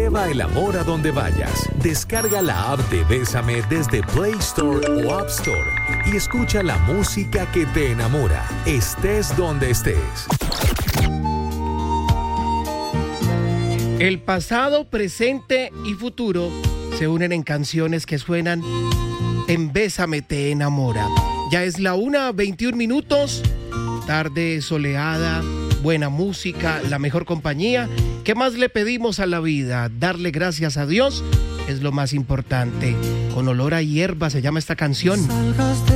Lleva el amor a donde vayas. Descarga la app de Bésame desde Play Store o App Store y escucha la música que te enamora, estés donde estés. El pasado, presente y futuro se unen en canciones que suenan en Bésame te enamora. Ya es la 1:21, tarde soleada, buena música, la mejor compañía. ¿Qué más le pedimos a la vida? Darle gracias a Dios es lo más importante. Con olor a hierba se llama esta canción.